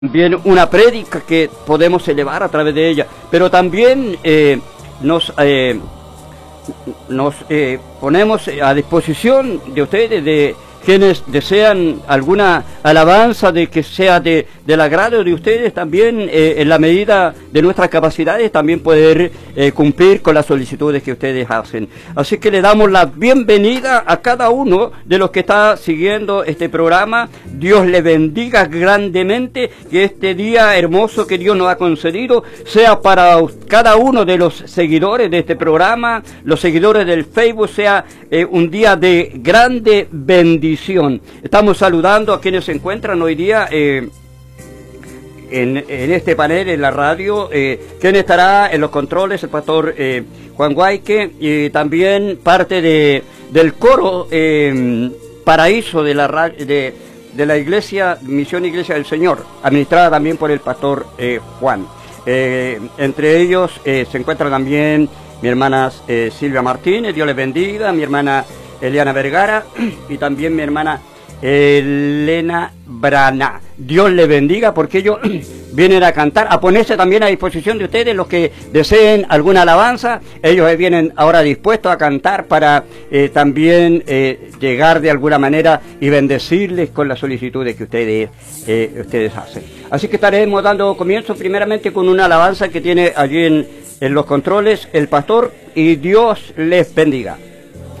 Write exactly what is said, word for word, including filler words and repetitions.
También una prédica que podemos elevar a través de ella, pero también eh, nos, eh, nos eh, ponemos a disposición de ustedes, de quienes desean alguna alabanza de que sea de, del agrado de ustedes, también eh, en la medida de nuestras capacidades, también poder eh, cumplir con las solicitudes que ustedes hacen. Así que le damos la bienvenida a cada uno de los que está siguiendo este programa. Dios le bendiga grandemente, que este día hermoso que Dios nos ha concedido sea para cada uno de los seguidores de este programa, los seguidores del Facebook, sea eh, un día de grande bendición. Estamos saludando a quienes se encuentran hoy día eh, en, en este panel, en la radio, eh, quien estará en los controles, el pastor eh, Juan Guayque, y también parte de, del coro eh, Paraíso de la, de, de la Iglesia, Misión Iglesia del Señor, administrada también por el pastor eh, Juan. Eh, entre ellos eh, se encuentra también mi hermana eh, Silvia Martínez, Dios les bendiga, mi hermana Eliana Vergara y también mi hermana Elena Brana. Dios les bendiga, porque ellos vienen a cantar, a ponerse también a disposición de ustedes, los que deseen alguna alabanza. Ellos vienen ahora dispuestos a cantar para eh, también eh, llegar de alguna manera y bendecirles con las solicitudes que ustedes, eh, ustedes hacen. Así que estaremos dando comienzo primeramente con una alabanza que tiene allí en, en los controles el pastor, y Dios les bendiga.